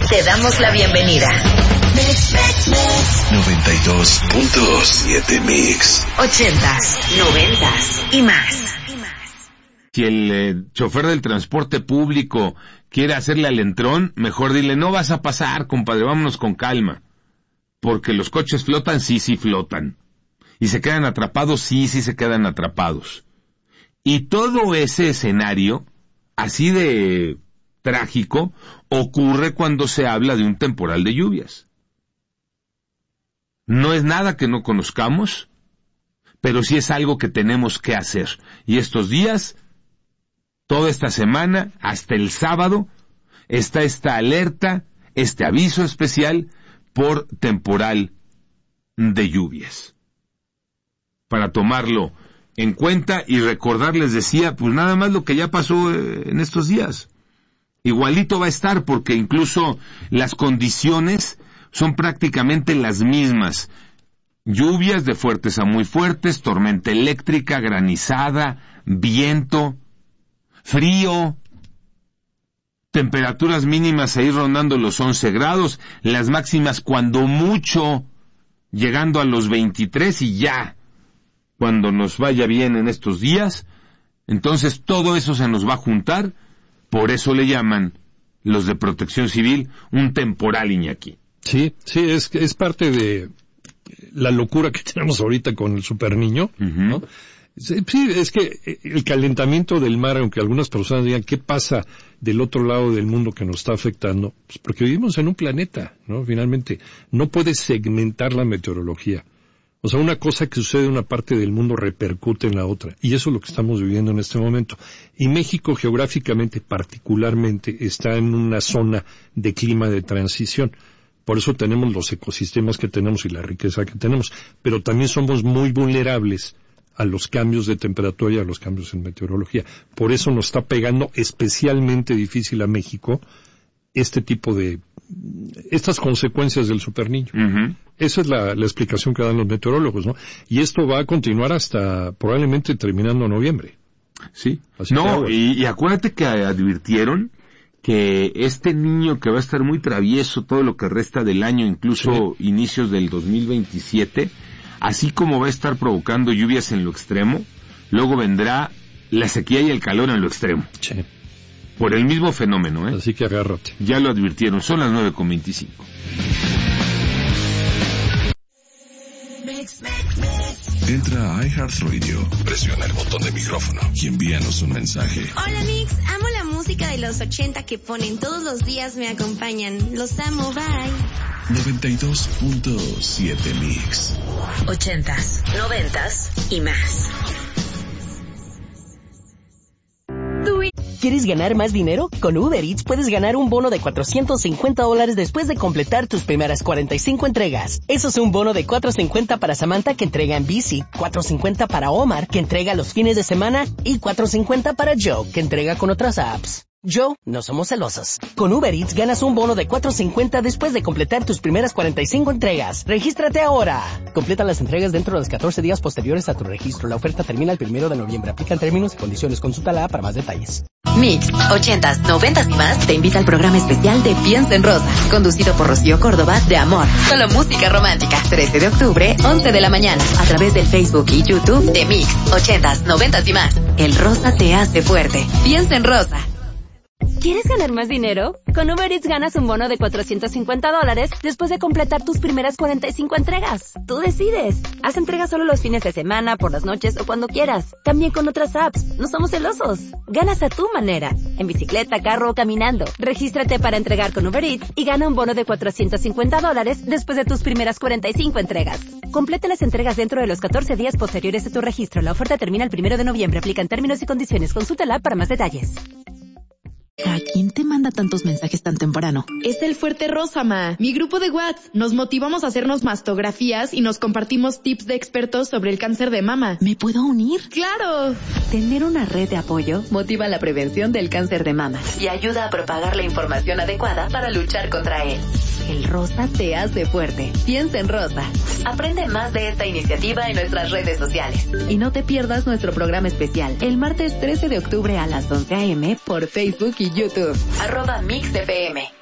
Te damos la bienvenida. 92.7 Mix. 80s, 90s y más. Si el chofer del transporte público quiere hacerle al entrón, mejor dile, no vas a pasar, compadre, vámonos con calma. Porque los coches flotan, sí flotan. Y se quedan atrapados, sí se quedan atrapados. Y todo ese escenario, así de trágico, ocurre cuando se habla de un temporal de lluvias. No es nada que no conozcamos, pero sí es algo que tenemos que hacer. Y estos días, toda esta semana, hasta el sábado, está esta alerta, este aviso especial por temporal de lluvias. Para tomarlo en cuenta y recordar, les decía, pues nada más lo que ya pasó en estos días. Igualito va a estar, porque incluso las condiciones son prácticamente las mismas. Lluvias de fuertes a muy fuertes, tormenta eléctrica, granizada, viento, frío, temperaturas mínimas ahí rondando los 11 grados, las máximas cuando mucho llegando a los 23 y ya, cuando nos vaya bien en estos días. Entonces todo eso se nos va a juntar, por eso le llaman los de Protección Civil un temporal, Iñaki. Sí, es parte de la locura que tenemos ahorita con el superniño, ¿no? Sí, es que el calentamiento del mar, aunque algunas personas digan, ¿qué pasa del otro lado del mundo que nos está afectando? Pues porque vivimos en un planeta, ¿no? Finalmente, no puedes segmentar la meteorología. O sea, una cosa que sucede en una parte del mundo repercute en la otra. Y eso es lo que estamos viviendo en este momento. Y México, geográficamente, particularmente, está en una zona de clima de transición. Por eso tenemos los ecosistemas que tenemos y la riqueza que tenemos. Pero también somos muy vulnerables a los cambios de temperatura y a los cambios en meteorología. Por eso nos está pegando especialmente difícil a México estas consecuencias del superniño. Esa es la explicación que dan los meteorólogos, ¿no? Y esto va a continuar hasta probablemente terminando noviembre. Sí. Y acuérdate que advirtieron que este niño que va a estar muy travieso todo lo que resta del año, incluso inicios del 2027, así como va a estar provocando lluvias en lo extremo, luego vendrá la sequía y el calor en lo extremo. Sí. Por el mismo fenómeno, ¿eh? Así que agárrate. Ya lo advirtieron, son las 9:25. Entra a iHeartRadio, presiona el botón de micrófono y envíanos un mensaje. Hola Mix, amo la música de los 80 que ponen todos los días, me acompañan. Los amo, bye. 92.7 Mix. 80s, 90s y más. ¿Quieres ganar más dinero? Con Uber Eats puedes ganar un bono de $450 después de completar tus primeras 45 entregas. Eso es un bono de $450 para Samantha, que entrega en bici, $450 para Omar, que entrega los fines de semana, y $450 para Joe, que entrega con otras apps. Joe, no somos celosos. Con Uber Eats ganas un bono de $450 después de completar tus primeras 45 entregas. ¡Regístrate ahora! Completa las entregas dentro de los 14 días posteriores a tu registro. La oferta termina el 1 de noviembre. Aplican términos y condiciones. Consulta la app para más detalles. Mix, 80s, 90s y más te invita al programa especial de Piensa en Rosa, conducido por Rocío Córdoba, de Amor. Solo música romántica. 13 de octubre, 11 de la mañana, a través del Facebook y YouTube de Mix, 80s, 90s y más. El rosa te hace fuerte. Piensa en Rosa. ¿Quieres ganar más dinero? Con Uber Eats ganas un bono de $450 después de completar tus primeras 45 entregas. Tú decides. Haz entregas solo los fines de semana, por las noches o cuando quieras. También con otras apps. No somos celosos. Ganas a tu manera. En bicicleta, carro o caminando. Regístrate para entregar con Uber Eats y gana un bono de $450 después de tus primeras 45 entregas. Completa las entregas dentro de los 14 días posteriores a tu registro. La oferta termina el 1 de noviembre. Aplican términos y condiciones. Consúltala para más detalles. ¿A quién te manda tantos mensajes tan temprano? Es el Fuerte Rosa, ma. Mi grupo de WhatsApp. Nos motivamos a hacernos mastografías y nos compartimos tips de expertos sobre el cáncer de mama. ¿Me puedo unir? ¡Claro! Tener una red de apoyo motiva la prevención del cáncer de mama y ayuda a propagar la información adecuada para luchar contra él. El rosa te hace fuerte. Piensa en Rosa. Aprende más de esta iniciativa en nuestras redes sociales. Y no te pierdas nuestro programa especial el martes 13 de octubre a las 11 a.m. por Facebook y YouTube. @MixFM.